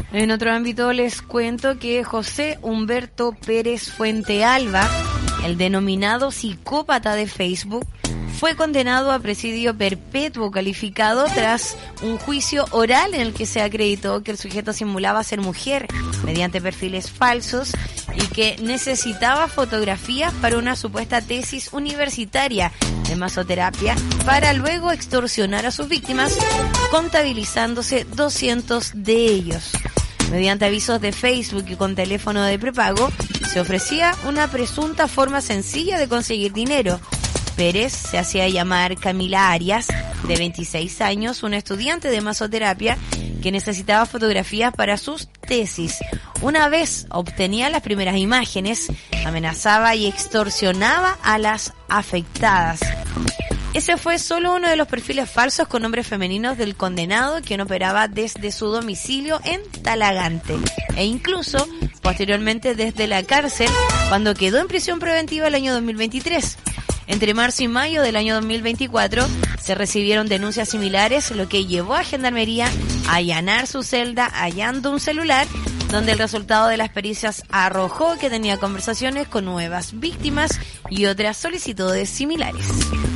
En otro ámbito les cuento que José Humberto Pérez Fuentealba, el denominado psicópata de Facebook, fue condenado a presidio perpetuo calificado tras un juicio oral en el que se acreditó que el sujeto simulaba ser mujer mediante perfiles falsos y que necesitaba fotografías para una supuesta tesis universitaria de masoterapia para luego extorsionar a sus víctimas, contabilizándose 200 de ellos. Mediante avisos de Facebook y con teléfono de prepago, se ofrecía una presunta forma sencilla de conseguir dinero. Pérez se hacía llamar Camila Arias, de 26 años, una estudiante de masoterapia que necesitaba fotografías para sus tesis. Una vez obtenía las primeras imágenes, amenazaba y extorsionaba a las afectadas. Ese fue solo uno de los perfiles falsos con nombres femeninos del condenado, quien operaba desde su domicilio en Talagante e incluso posteriormente desde la cárcel cuando quedó en prisión preventiva el año 2023. Entre marzo y mayo del año 2024 se recibieron denuncias similares, lo que llevó a Gendarmería a allanar su celda hallando un celular donde el resultado de las pericias arrojó que tenía conversaciones con nuevas víctimas y otras solicitudes similares.